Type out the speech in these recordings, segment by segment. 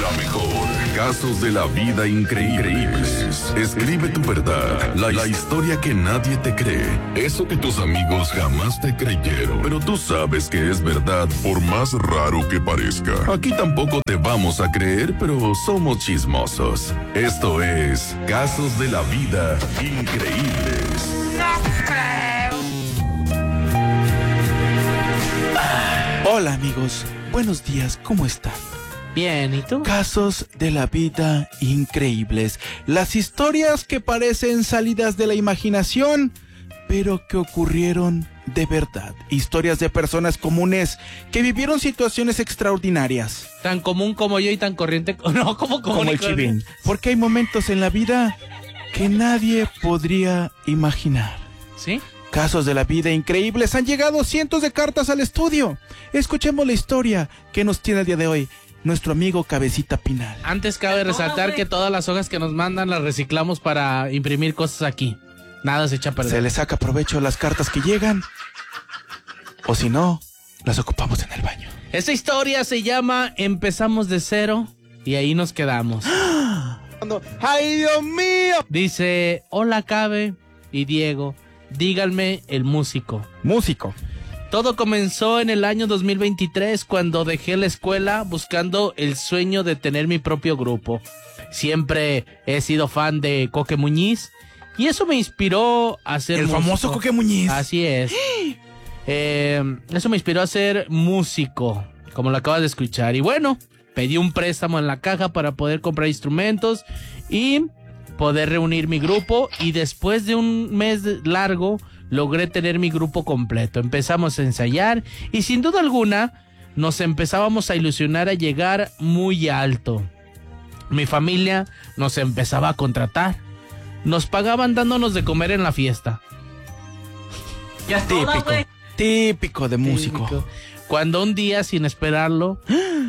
la mejor. Casos de la vida increíbles. Escribe tu verdad. La historia que nadie te cree. Eso que tus amigos jamás te creyeron. Pero tú sabes que es verdad por más raro que parezca. Aquí tampoco te vamos a creer, pero somos chismosos. Esto es Casos de la Vida Increíbles. Hola amigos, buenos días, ¿cómo están? Bien, ¿y tú? Casos de la vida increíbles. Las historias que parecen salidas de la imaginación, pero que ocurrieron de verdad. Historias de personas comunes que vivieron situaciones extraordinarias. Tan común como yo y tan corriente... No, como el Chivín. Porque hay momentos en la vida que nadie podría imaginar. ¿Sí? Casos de la vida increíbles. Han llegado cientos de cartas al estudio. Escuchemos la historia que nos tiene el día de hoy nuestro amigo Cabecita Pinal. Antes cabe resaltar que todas las hojas que nos mandan las reciclamos para imprimir cosas aquí. Nada se echa a perder. Se le saca provecho a las cartas que llegan. O si no, las ocupamos en el baño. Esta historia se llama Empezamos de cero y ahí nos quedamos. ¡Ay, Dios mío! Dice, hola Cabe y Diego, díganme el músico. Músico. Todo comenzó en el año 2023 cuando dejé la escuela buscando el sueño de tener mi propio grupo. Siempre he sido fan de Coque Muñiz y eso me inspiró a ser músico. El famoso Coque Muñiz. Así es. Eso me inspiró a ser músico, como lo acabas de escuchar. Y bueno, pedí un préstamo en la caja para poder comprar instrumentos y poder reunir mi grupo. Y después de un mes largo logré tener mi grupo completo. Empezamos a ensayar y sin duda alguna nos empezábamos a ilusionar a llegar muy alto. Mi familia nos empezaba a contratar. Nos pagaban dándonos de comer en la fiesta. Ya típico de músico. Típico. Cuando un día, sin esperarlo,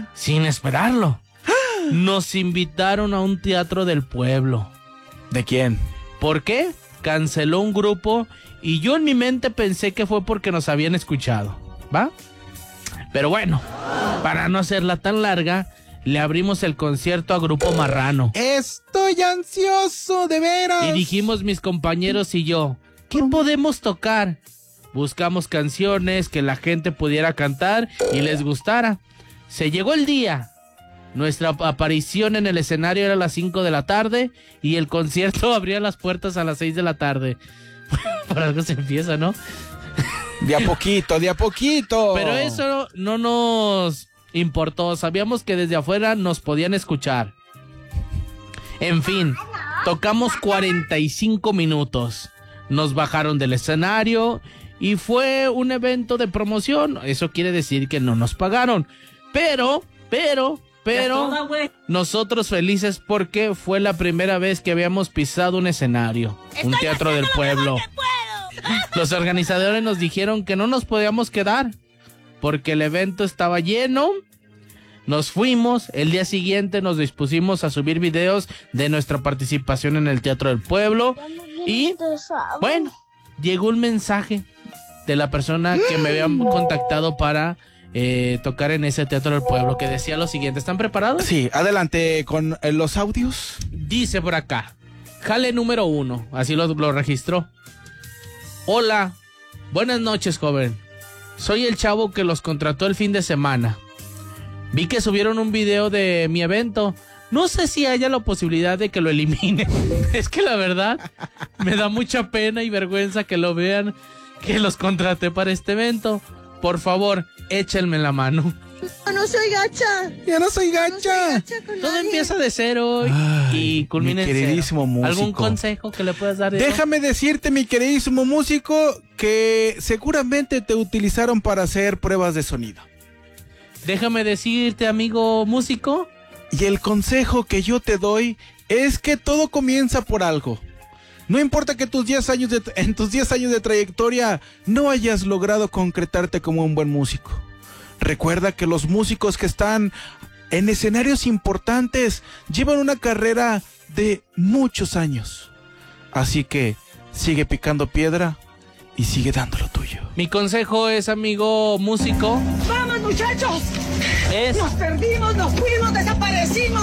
nos invitaron a un teatro del pueblo. ¿De quién? ¿Por qué? Canceló un grupo y yo en mi mente pensé que fue porque nos habían escuchado, ¿va? Pero bueno, para no hacerla tan larga, le abrimos el concierto a Grupo Marrano. Estoy ansioso, de veras. Y dijimos mis compañeros y yo, ¿qué podemos tocar? Buscamos canciones que la gente pudiera cantar y les gustara. Se llegó el día. Nuestra aparición en el escenario era a las 5 de la tarde y el concierto abría las puertas a las 6 de la tarde. Por algo se empieza, ¿no? De a poquito. Pero eso no nos importó. Sabíamos que desde afuera nos podían escuchar. En fin, tocamos 45 minutos. Nos bajaron del escenario y fue un evento de promoción. Eso quiere decir que no nos pagaron. Pero nosotros felices porque fue la primera vez que habíamos pisado un escenario, un teatro del pueblo. Los organizadores nos dijeron que no nos podíamos quedar porque el evento estaba lleno. Nos fuimos, el día siguiente nos dispusimos a subir videos de nuestra participación en el Teatro del Pueblo y bueno, llegó un mensaje de la persona que me habían contactado para tocar en ese Teatro del Pueblo que decía lo siguiente. ¿Están preparados? Sí, adelante con los audios. Dice por acá, jale número 1, así lo registró. Hola, buenas noches, joven. Soy el chavo que los contrató el fin de semana. Vi que subieron un video de mi evento. No sé si haya la posibilidad de que lo eliminen. Es que la verdad me da mucha pena y vergüenza que lo vean, que los contraté para este evento. Por favor, échenme la mano. No soy gacha. Ya no soy gacha. Todo empieza de cero y culmina en cero. Queridísimo músico. ¿Algún consejo que le puedas dar? Déjame decirte, mi queridísimo músico, que seguramente te utilizaron para hacer pruebas de sonido. Déjame decirte, amigo músico. Y el consejo que yo te doy es que todo comienza por algo. No importa que en tus 10 años de trayectoria no hayas logrado concretarte como un buen músico. Recuerda que los músicos que están en escenarios importantes llevan una carrera de muchos años. Así que sigue picando piedra y sigue dando lo tuyo. Mi consejo es, amigo músico. ¡Vamos, muchachos! Nos perdimos, nos fuimos, desaparecimos.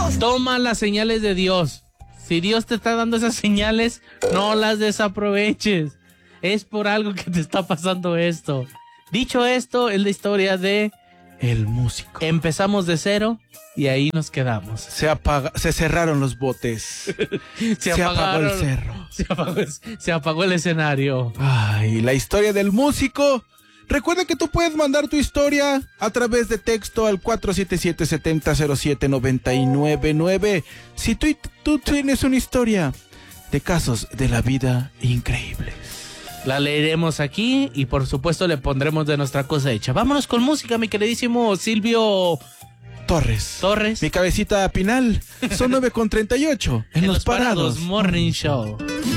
Toma las señales de Dios. Si Dios te está dando esas señales, no las desaproveches. Es por algo que te está pasando esto. Dicho esto, es la historia de El músico. empezamos de cero y ahí nos quedamos. Se cerraron los botes. Se apagó el cerro. Se apagó el escenario. Ay, la historia del músico. Recuerda que tú puedes mandar tu historia a través de texto al 477-7007-999. Si tú tienes una historia de casos de la vida increíbles, La leeremos aquí y por supuesto le pondremos de nuestra cosecha. Vámonos con música, mi queridísimo Silvio Torres. Torres. Mi cabecita Pinal. Son 9:38 en Los Parados Morning Show.